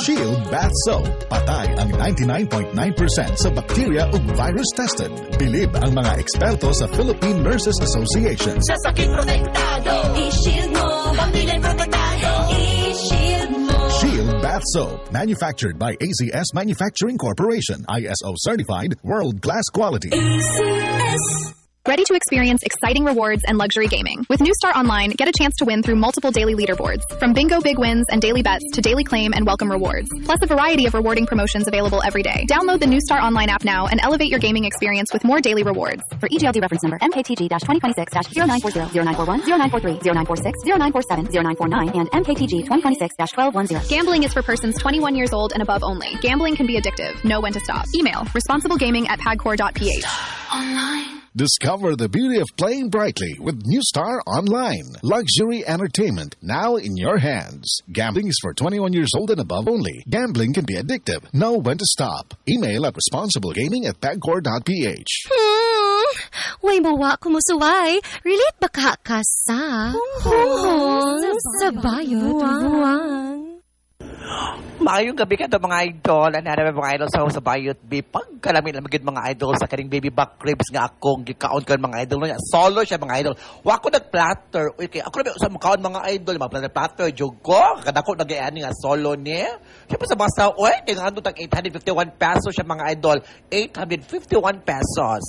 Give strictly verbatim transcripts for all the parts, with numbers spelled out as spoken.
Shield Bath Soap. Patay ang ninety-nine point nine percent sa bacteria ug virus tested. Bilib ang mga eksperto sa Philippine Nurses Association. Sa sakit protektado, i-shield mo. Pamilya protektado, i-shield mo. Shield Bath Soap. Manufactured by A C S Manufacturing Corporation. I S O certified. World-class quality. A C S. Ready to experience exciting rewards and luxury gaming? With New Star Online, get a chance to win through multiple daily leaderboards, from bingo big wins and daily bets to daily claim and welcome rewards, plus a variety of rewarding promotions available every day. Download the New Star Online app now and elevate your gaming experience with more daily rewards. For E G L D reference number M K T G twenty twenty-six zero nine four zero, zero nine four one, zero nine four three, zero nine four six, zero nine four seven, zero nine four nine, and M K T G twenty twenty-six twelve ten. Gambling is for persons twenty-one years old and above only. Gambling can be addictive. Know when to stop. Email responsiblegaming at pagcor dot p h. Online. Discover the beauty of playing brightly with New Star Online. Luxury entertainment now in your hands. Gambling is for twenty-one years old and above only. Gambling can be addictive. Know when to stop. Email at responsiblegaming at pagcor dot p h. Hmm. Way mawa kumusuway. Relate ba ka ka sa Hunghong sa bayot buwang? Maayong gabi ka mga idol. Ano na mga idol sa sa Bayot B. Pagkalamin lamigid mga idol sa kaning baby back ribs nga akong gikaon ko mga idol. Solo siya mga idol. Wako nag-platter. Okay, ako na sa makaon mga idol. Mga platter, jog ko. Kadako nag-iani nga solo niya. Siya pa sa basta, oy, tingnan ito tag eight hundred fifty-one pesos siya mga idol. eight hundred fifty-one pesos.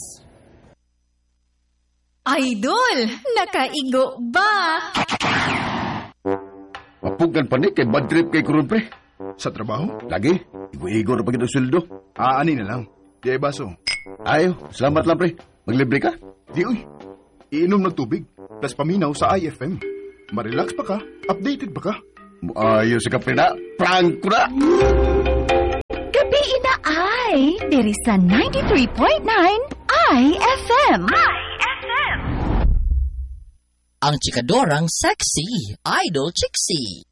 Idol, nakaigo ba? Mapugan pa ni kay bad trip kay Kurun, pre. Sa trabaho? Lagi, igo-igo na pagkita sweldo. Ah, ani na lang. Di ay baso. Ayo, salamat lang, pre. Maglibre ka? Di uy. Iinom ng tubig. Plus paminaw sa I F M. Marelax pa ka? Updated pa ka? Ayos ka, pre na. Prank ko na! Gabi na ay, diri sa ninety-three point nine I F M. I F M. Ang chikadorang sexy, Idol Chixie.